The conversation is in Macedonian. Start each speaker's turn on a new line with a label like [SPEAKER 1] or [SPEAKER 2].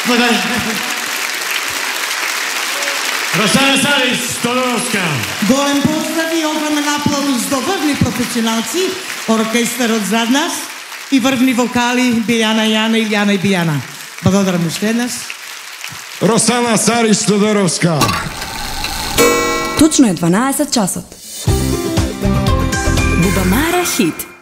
[SPEAKER 1] Росана Сарис Тодоровска.
[SPEAKER 2] Голем поздрав и огромен аплауз до врвни професионалци, оркестарот зад нас и врвни вокали Билјана Јана и Илјана и Бијана. Благодарам уште еднаш.
[SPEAKER 3] Росана Сарис Тодоровска.
[SPEAKER 4] Точно е 12 часот. Бубамара хит.